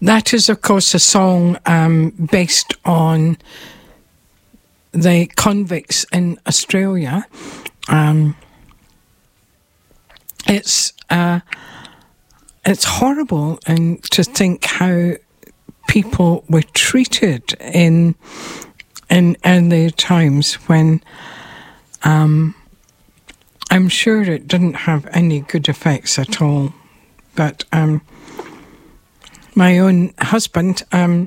That is, of course, a song based on the convicts in Australia. It's horrible, and to think how people were treated in earlier times when I'm sure it didn't have any good effects at all. But my own husband, one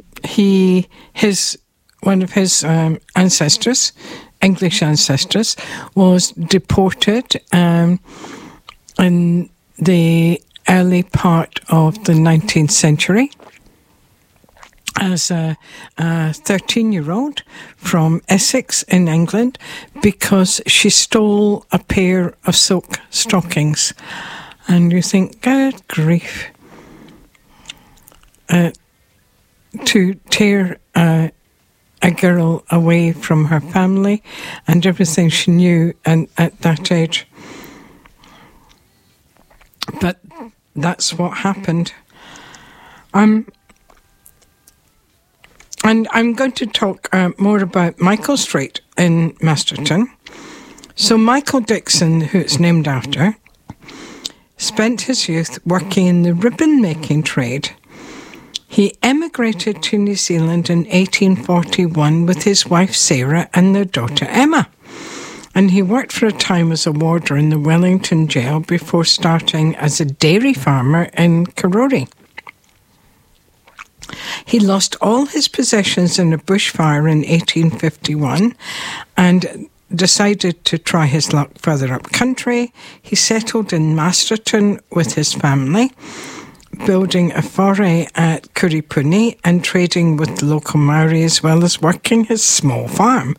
of his ancestors, English ancestors, was deported in the early part of the 19th century as a 13-year-old from Essex in England because she stole a pair of silk stockings. And you think, good grief. To tear a girl away from her family and everything she knew at that age. But that's what happened. And I'm going to talk more about Michael Street in Masterton. So Michael Dixon, who it's named after, spent his youth working in the ribbon-making trade. He emigrated to New Zealand in 1841 with his wife Sarah and their daughter Emma. And he worked for a time as a warder in the Wellington jail before starting as a dairy farmer in Karori. He lost all his possessions in a bushfire in 1851 and decided to try his luck further up country. He settled in Masterton with his family, building a foray at Kuripuni and trading with the local Maori as well as working his small farm.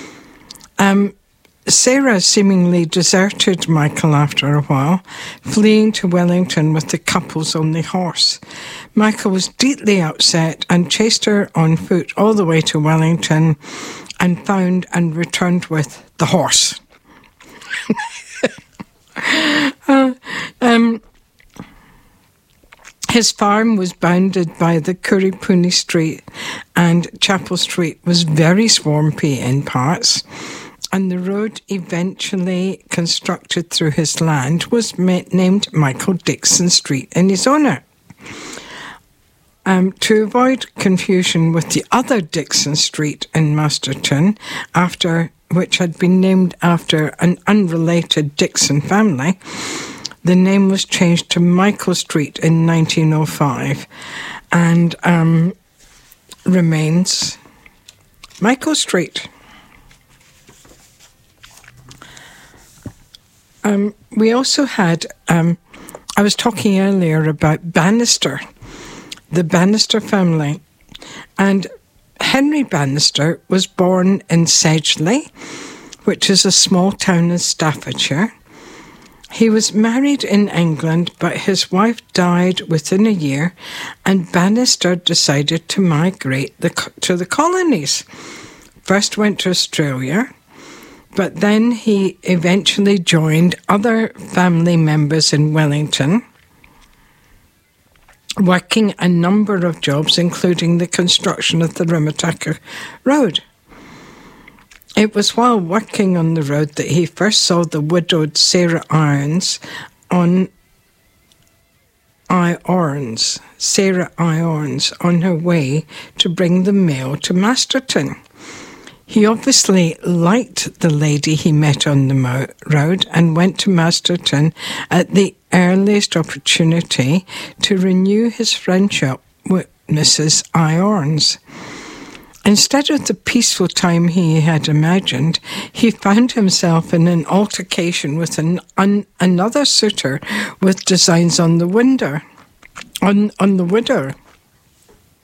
Sarah seemingly deserted Michael after a while, fleeing to Wellington with the couple's only horse. Michael was deeply upset and chased her on foot all the way to Wellington and found and returned with the horse. His farm was bounded by the Kuripuni Street, and Chapel Street was very swampy in parts. And the road eventually constructed through his land was named Michael Dixon Street in his honour. To avoid confusion with the other Dixon Street in Masterton, which had been named after an unrelated Dixon family, the name was changed to Michael Street in 1905 and remains Michael Street. We also had, I was talking earlier about Bannister, the Bannister family. And Henry Bannister was born in Sedgley, which is a small town in Staffordshire. He was married in England, but his wife died within a year, and Bannister decided to migrate to the colonies. First went to Australia, but then he eventually joined other family members in Wellington, working a number of jobs, including the construction of the Rimutaka Road. It was while working on the road that he first saw the widowed Sarah Irons on her way to bring the mail to Masterton. He obviously liked the lady he met on the road and went to Masterton at the earliest opportunity to renew his friendship with Mrs. Irons. Instead of the peaceful time he had imagined, he found himself in an altercation with another suitor with designs on the window. On the widow.